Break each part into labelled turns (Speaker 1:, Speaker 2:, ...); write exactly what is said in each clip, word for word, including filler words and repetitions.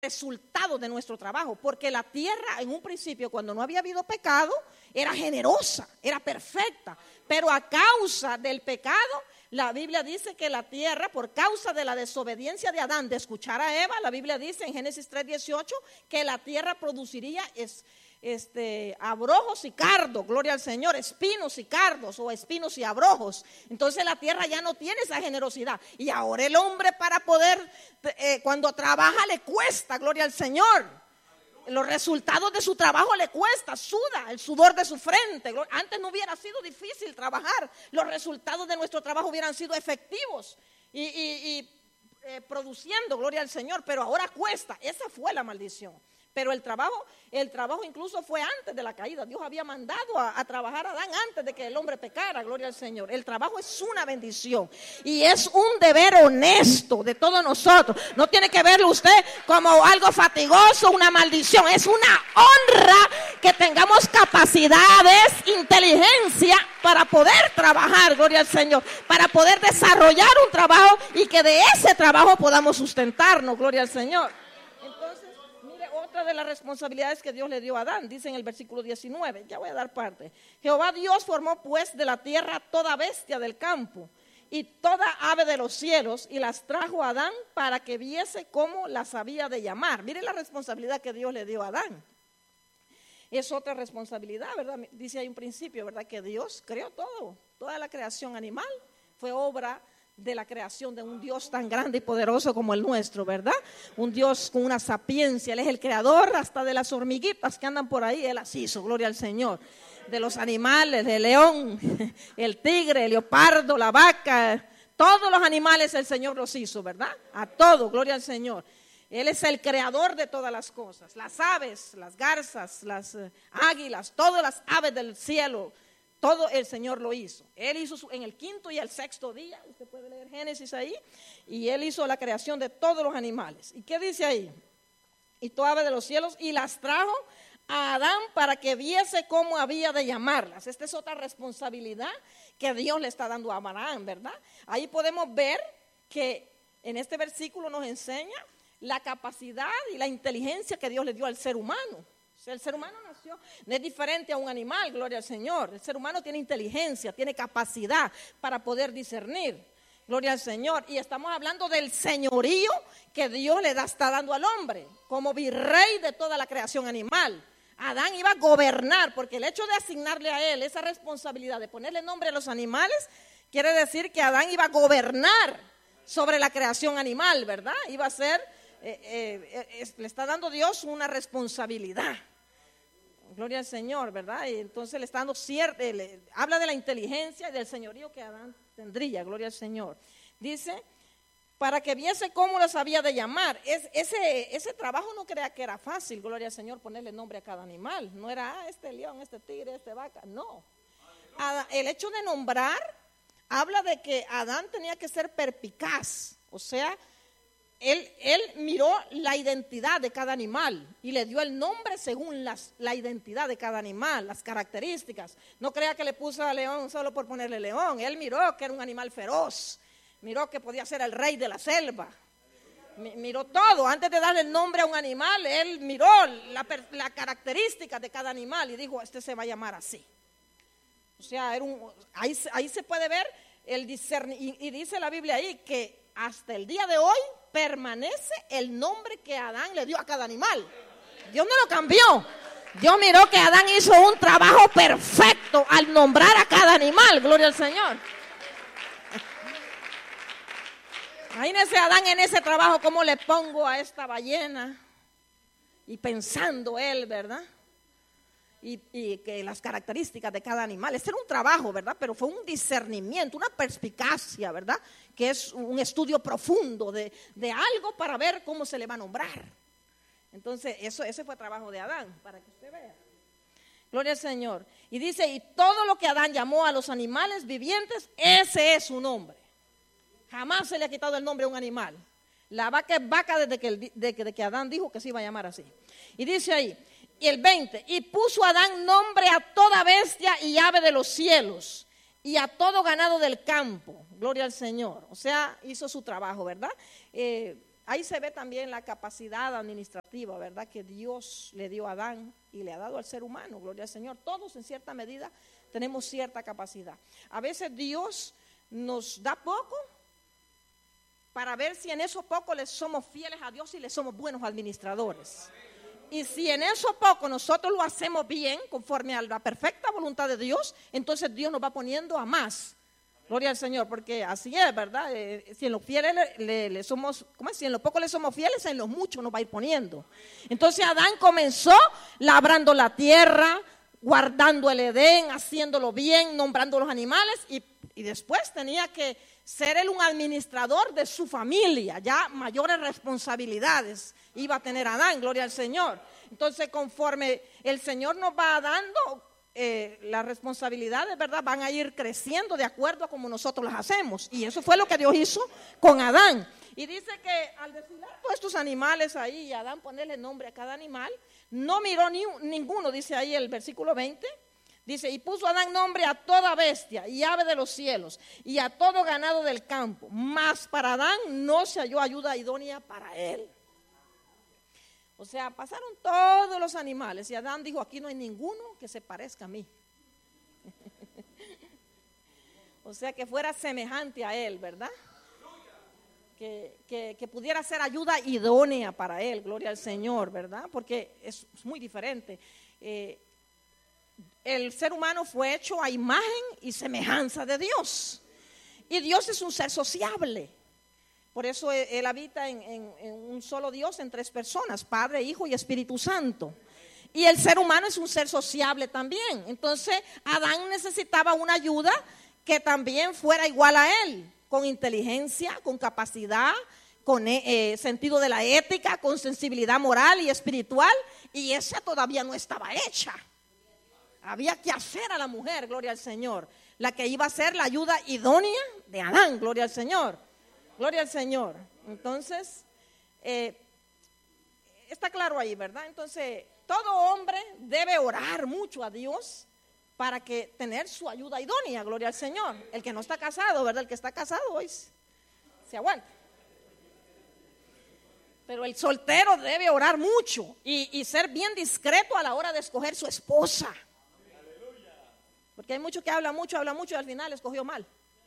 Speaker 1: resultado de nuestro trabajo, porque la tierra en un principio, cuando no había habido pecado, era generosa, era perfecta, pero a causa del pecado, la Biblia dice que la tierra, por causa de la desobediencia de Adán de escuchar a Eva, la Biblia dice en Génesis tres dieciocho que la tierra produciría es, este, abrojos y cardos, gloria al Señor, espinos y cardos o espinos y abrojos. Entonces la tierra ya no tiene esa generosidad, y ahora el hombre para poder, eh, cuando trabaja le cuesta, gloria al Señor. Los resultados de su trabajo le cuesta, suda el sudor de su frente. Antes no hubiera sido difícil trabajar, los resultados de nuestro trabajo hubieran sido efectivos y, y, y eh, produciendo, gloria al Señor, pero ahora cuesta. Esa fue la maldición. Pero el trabajo, el trabajo incluso fue antes de la caída. Dios había mandado a, a trabajar a Adán antes de que el hombre pecara, gloria al Señor. El trabajo es una bendición y es un deber honesto de todos nosotros. No tiene que verlo usted como algo fatigoso, una maldición. Es una honra que tengamos capacidades, inteligencia para poder trabajar, gloria al Señor, para poder desarrollar un trabajo y que de ese trabajo podamos sustentarnos, gloria al Señor. Otra de las responsabilidades que Dios le dio a Adán, dice en el versículo diecinueve, ya voy a dar parte. Jehová Dios formó pues de la tierra toda bestia del campo y toda ave de los cielos y las trajo a Adán para que viese cómo las había de llamar. Mire la responsabilidad que Dios le dio a Adán. Es otra responsabilidad, ¿verdad? Dice ahí un principio, ¿verdad? Que Dios creó todo, toda la creación animal fue obra de la creación de un Dios tan grande y poderoso como el nuestro, ¿verdad? Un Dios con una sapiencia. Él es el creador hasta de las hormiguitas que andan por ahí. Él las hizo, gloria al Señor. De los animales, el león, el tigre, el leopardo, la vaca, todos los animales el Señor los hizo, ¿verdad? A todos, gloria al Señor. Él es el creador de todas las cosas. Las aves, las garzas, las uh, águilas, todas las aves del cielo, todo el Señor lo hizo. Él hizo su, en el quinto y el sexto día, usted puede leer Génesis ahí, y Él hizo la creación de todos los animales. ¿Y qué dice ahí? Y toda ave de los cielos, y las trajo a Adán para que viese cómo había de llamarlas. Esta es otra responsabilidad que Dios le está dando a Abraham, ¿verdad? Ahí podemos ver que en este versículo nos enseña la capacidad y la inteligencia que Dios le dio al ser humano. O sea, el ser humano nació, no es diferente a un animal, gloria al Señor. El ser humano tiene inteligencia, tiene capacidad para poder discernir, gloria al Señor. Y estamos hablando del señorío que Dios le da, está dando al hombre, como virrey de toda la creación animal. Adán iba a gobernar, porque el hecho de asignarle a él esa responsabilidad de ponerle nombre a los animales, quiere decir que Adán iba a gobernar sobre la creación animal, ¿verdad? Iba a ser, eh, eh, eh, le está dando Dios una responsabilidad. Gloria al Señor, ¿verdad? Y entonces le está dando cierto, le, habla de la inteligencia y del señorío que Adán tendría, gloria al Señor. Dice, para que viese cómo los había de llamar. Es, ese, ese trabajo no crea que era fácil, gloria al Señor, ponerle nombre a cada animal. No era, ah, este león, este tigre, este vaca, no. Adán, el hecho de nombrar, habla de que Adán tenía que ser perspicaz, o sea, Él, él miró la identidad de cada animal y le dio el nombre según las, la identidad de cada animal, las características. No crea que le puso a león solo por ponerle león. Él miró que era un animal feroz, miró que podía ser el rey de la selva, miró todo. Antes de darle el nombre a un animal, él miró la, la característica de cada animal y dijo, este se va a llamar así. O sea, era un, ahí, ahí se puede ver el discernimiento. Y, y dice la Biblia ahí que hasta el día de hoy permanece el nombre que Adán le dio a cada animal. Dios no lo cambió. Dios miró que Adán hizo un trabajo perfecto al nombrar a cada animal. Gloria al Señor. Imagínese Adán en ese trabajo, cómo le pongo a esta ballena. Y pensando él, ¿verdad? Y, y que las características de cada animal. Este era un trabajo, ¿verdad? Pero fue un discernimiento, una perspicacia, ¿verdad? Que es un estudio profundo de, de algo para ver cómo se le va a nombrar. Entonces, eso, ese fue el trabajo de Adán, para que usted vea. Gloria al Señor. Y dice, y todo lo que Adán llamó a los animales vivientes, ese es su nombre. Jamás se le ha quitado el nombre a un animal. La vaca es vaca desde que, el, de, de que Adán dijo que se iba a llamar así. Y dice ahí, y el veinte, y puso Adán nombre a toda bestia y ave de los cielos y a todo ganado del campo. Gloria al Señor. O sea, hizo su trabajo, ¿verdad? Eh, ahí se ve también la capacidad administrativa, ¿verdad? Que Dios le dio a Adán y le ha dado al ser humano, gloria al Señor. Todos en cierta medida tenemos cierta capacidad. A veces Dios nos da poco para ver si en eso poco le somos fieles a Dios y le somos buenos administradores. Y si en eso poco nosotros lo hacemos bien, conforme a la perfecta voluntad de Dios, entonces Dios nos va poniendo a más. Gloria al Señor, porque así es, ¿verdad? Eh, si en lo fieles le, le, le somos, ¿cómo es? Si en lo poco le somos fieles, en lo mucho nos va a ir poniendo. Entonces Adán comenzó labrando la tierra, guardando el Edén, haciéndolo bien, nombrando los animales, y, y después tenía que ser él un administrador de su familia, ya mayores responsabilidades iba a tener Adán, gloria al Señor. Entonces, conforme el Señor nos va dando eh, las responsabilidades, ¿verdad? Van a ir creciendo de acuerdo a como nosotros las hacemos. Y eso fue lo que Dios hizo con Adán. Y dice que al desfilar todos estos animales ahí, y Adán ponerle nombre a cada animal, no miró ni, ninguno, dice ahí el versículo veinte. Dice, y puso Adán nombre a toda bestia y ave de los cielos y a todo ganado del campo, mas para Adán no se halló ayuda idónea para él. O sea, pasaron todos los animales y Adán dijo, aquí no hay ninguno que se parezca a mí. O sea, que fuera semejante a él, ¿verdad? Que, que, que pudiera ser ayuda idónea para él, gloria al Señor, ¿verdad? Porque es, es muy diferente. Eh, El ser humano fue hecho a imagen y semejanza de Dios. Y Dios es un ser sociable. Por eso Él, él habita en, en, en un solo Dios, en tres personas, Padre, Hijo y Espíritu Santo. Y el ser humano es un ser sociable también. Entonces Adán necesitaba una ayuda que también fuera igual a él, con inteligencia, con capacidad, con eh, sentido de la ética, con sensibilidad moral y espiritual. Y esa todavía no estaba hecha. Había que hacer a la mujer, gloria al Señor, la que iba a ser la ayuda idónea de Adán, gloria al Señor, gloria al Señor. Entonces, eh, está claro ahí, ¿verdad? Entonces, todo hombre debe orar mucho a Dios para que tener su ayuda idónea, gloria al Señor. El que no está casado, ¿verdad? El que está casado hoy se aguanta. Pero el soltero debe orar mucho y, y ser bien discreto a la hora de escoger su esposa. Porque hay mucho que habla mucho, habla mucho y al final escogió mal.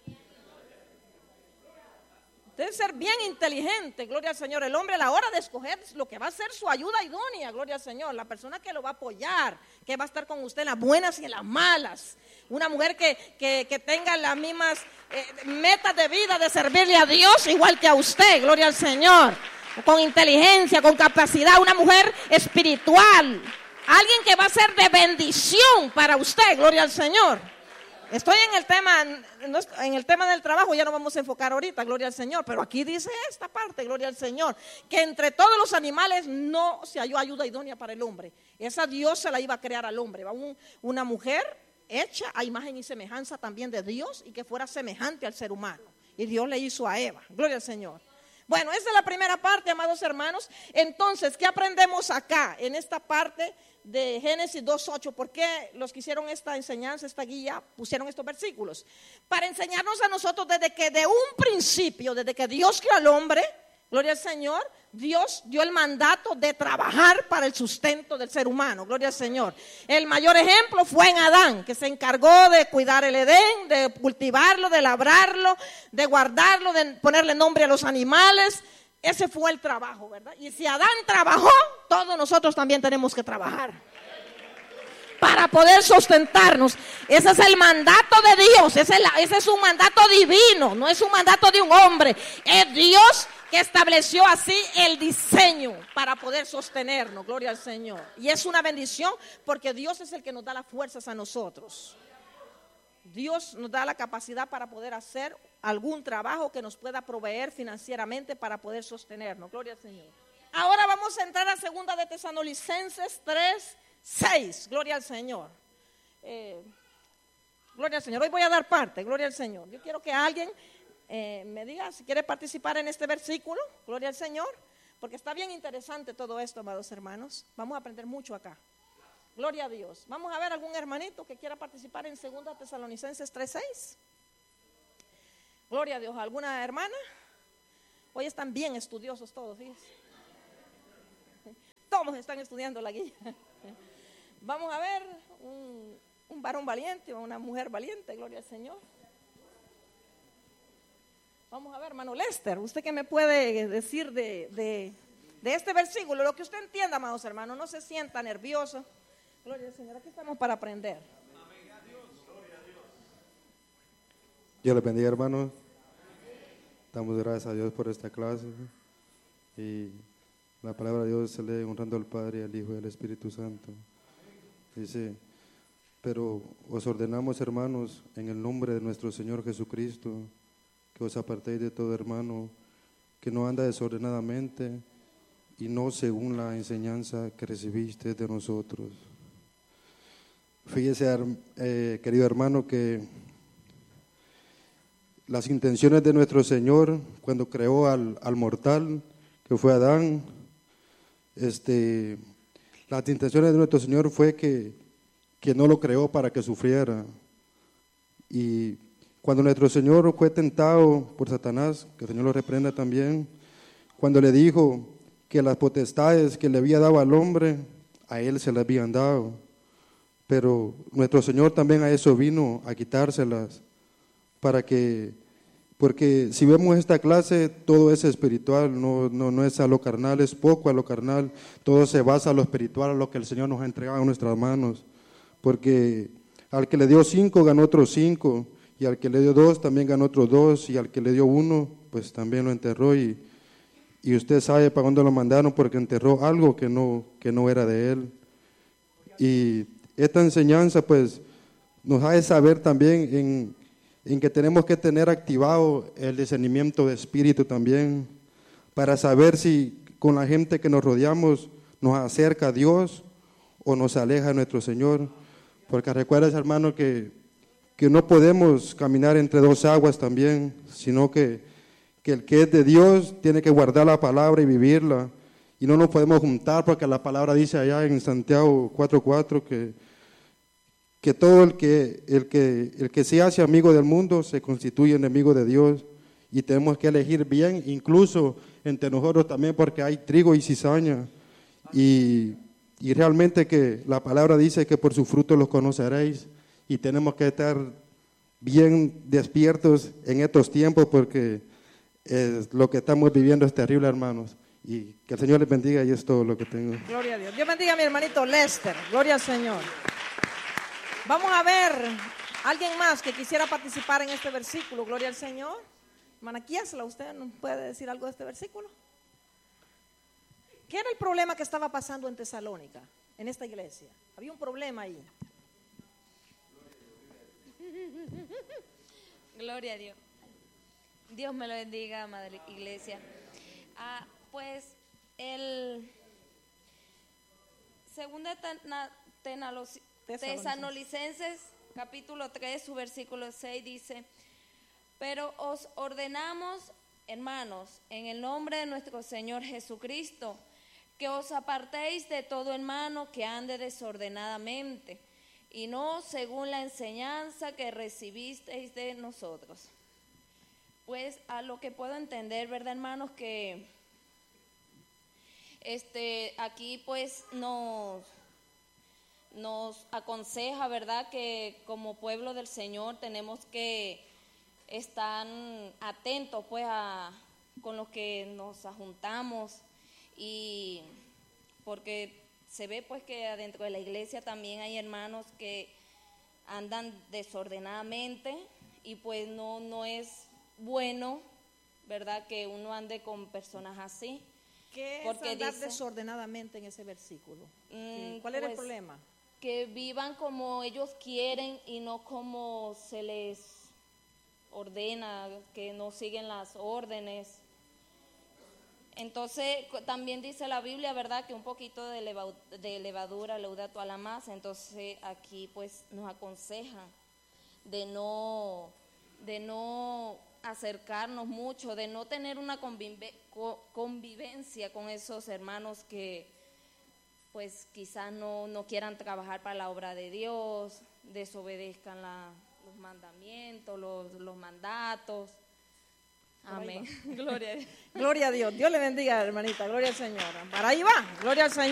Speaker 1: Debe ser bien inteligente, gloria al Señor. El hombre a la hora de escoger lo que va a ser su ayuda idónea, gloria al Señor. La persona que lo va a apoyar, que va a estar con usted en las buenas y en las malas. Una mujer que, que, que tenga las mismas eh, metas de vida de servirle a Dios igual que a usted, gloria al Señor. Con inteligencia, con capacidad, una mujer espiritual. Alguien que va a ser de bendición para usted, gloria al Señor. Estoy en el tema, en el tema del trabajo, ya no vamos a enfocar ahorita, gloria al Señor, pero aquí dice esta parte, gloria al Señor, que entre todos los animales no se halló ayuda idónea para el hombre. Esa Dios se la iba a crear al hombre, Un, una mujer hecha a imagen y semejanza también de Dios y que fuera semejante al ser humano. Y Dios le hizo a Eva, gloria al Señor. Bueno, esa es la primera parte, amados hermanos. Entonces, ¿qué aprendemos acá en esta parte de Génesis dos ocho? ¿Por qué los que hicieron esta enseñanza, esta guía, pusieron estos versículos? Para enseñarnos a nosotros desde que de un principio, desde que Dios creó al hombre, gloria al Señor, Dios dio el mandato de trabajar para el sustento del ser humano, gloria al Señor. El mayor ejemplo fue en Adán, que se encargó de cuidar el Edén, de cultivarlo, de labrarlo, de guardarlo, de ponerle nombre a los animales. Ese fue el trabajo, ¿verdad? Y si Adán trabajó, todos nosotros también tenemos que trabajar para poder sustentarnos. Ese es el mandato de Dios, ese es, la, ese es un mandato divino, no es un mandato de un hombre. Es Dios que estableció así el diseño para poder sostenernos, gloria al Señor. Y es una bendición porque Dios es el que nos da las fuerzas a nosotros. Dios nos da la capacidad para poder hacer algún trabajo que nos pueda proveer financieramente para poder sostenernos, gloria al Señor. Ahora vamos a entrar a segunda de Tesalonicenses tres, seis, gloria al Señor. Eh, gloria al Señor, hoy voy a dar parte, gloria al Señor. Yo quiero que alguien eh, me diga si quiere participar en este versículo, gloria al Señor, porque está bien interesante todo esto, amados hermanos. Vamos a aprender mucho acá. Gloria a Dios. Vamos a ver algún hermanito que quiera participar en segunda Tesalonicenses tres, seis. Gloria a Dios. ¿Alguna hermana? Hoy están bien estudiosos todos, fíjense. Todos están estudiando la guía. Vamos a ver un, un varón valiente o una mujer valiente, gloria al Señor. Vamos a ver, hermano Lester, ¿usted qué me puede decir de, de, de este versículo? Lo que usted entienda, amados hermanos, no se sienta nervioso. Gloria al Señor, aquí estamos para aprender.
Speaker 2: Dios les bendiga, hermanos. Damos gracias a Dios por esta clase. Y la palabra de Dios se lee honrando al Padre, al Hijo y al Espíritu Santo. Dice, pero os ordenamos, hermanos, en el nombre de nuestro Señor Jesucristo, que os apartéis de todo hermano que no anda desordenadamente y no según la enseñanza que recibiste de nosotros. Fíjese, eh, querido hermano, que las intenciones de nuestro Señor cuando creó al, al mortal, que fue Adán, este, las intenciones de nuestro Señor fue que, que no lo creó para que sufriera. Y cuando nuestro Señor fue tentado por Satanás, que el Señor lo reprenda también, cuando le dijo que las potestades que le había dado al hombre, a él se las habían dado, pero nuestro Señor también a eso vino, a quitárselas, para que, porque si vemos esta clase, todo es espiritual, no, no, no es a lo carnal, es poco a lo carnal, todo se basa a lo espiritual, a lo que el Señor nos ha entregado en nuestras manos, porque al que le dio cinco, ganó otros cinco, y al que le dio dos, también ganó otros dos, y al que le dio uno, pues también lo enterró, y, y usted sabe para dónde lo mandaron, porque enterró algo que no, que no era de él. Y esta enseñanza, pues, nos hace saber también en, en que tenemos que tener activado el discernimiento de espíritu también, para saber si con la gente que nos rodeamos nos acerca a Dios o nos aleja de nuestro Señor. Porque recuerda, hermano, que, que no podemos caminar entre dos aguas también, sino que, que el que es de Dios tiene que guardar la palabra y vivirla. Y no nos podemos juntar porque la palabra dice allá en Santiago cuatro cuatro que, que todo el que, el, que, el que se hace amigo del mundo se constituye enemigo de Dios. Y tenemos que elegir bien, incluso entre nosotros también, porque hay trigo y cizaña. Y, y realmente que la palabra dice que por su fruto los conoceréis. Y tenemos que estar bien despiertos en estos tiempos porque eh, lo que estamos viviendo es terrible, hermanos. Y que el Señor les bendiga y es todo lo que tengo.
Speaker 1: Gloria a Dios. Dios bendiga a mi hermanito Lester. Gloria al Señor. Vamos a ver, alguien más que quisiera participar en este versículo. Gloria al Señor. Hermana Kiesla, ¿usted nos puede decir algo de este versículo? ¿Qué era el problema que estaba pasando en Tesalónica, en esta iglesia? Había un problema ahí.
Speaker 3: Gloria a Dios. Dios me lo bendiga, madre iglesia. Ah, pues el segunda Tesalonicenses capítulo tres, su versículo seis dice: pero os ordenamos, hermanos, en el nombre de nuestro Señor Jesucristo, que os apartéis de todo hermano que ande desordenadamente, y no según la enseñanza que recibisteis de nosotros. Pues a lo que puedo entender, ¿verdad, hermanos? Que este aquí pues nos, nos aconseja, ¿verdad? Que como pueblo del Señor tenemos que estar atentos pues a con los que nos juntamos, y porque se ve pues que adentro de la iglesia también hay hermanos que andan desordenadamente y pues no, no es bueno, ¿verdad? Que uno ande con personas así.
Speaker 1: ¿Qué es
Speaker 3: porque
Speaker 1: andar
Speaker 3: dice,
Speaker 1: desordenadamente en ese versículo?
Speaker 3: Mmm,
Speaker 1: ¿Cuál era
Speaker 3: pues,
Speaker 1: el problema?
Speaker 3: Que vivan como ellos quieren y no como se les ordena, que no siguen las órdenes. Entonces también dice la Biblia, ¿verdad?, que un poquito de, leva, de levadura leuda toda la masa. Entonces aquí pues nos aconseja de no, de no acercarnos mucho, de no tener una convive, convivencia con esos hermanos que pues quizás no, no quieran trabajar para la obra de Dios, desobedezcan la, los mandamientos, los, los mandatos. Amén. Gloria a Dios.
Speaker 1: Gloria a Dios. Dios le bendiga, hermanita. Gloria al Señor. Para ahí va. Gloria al Señor.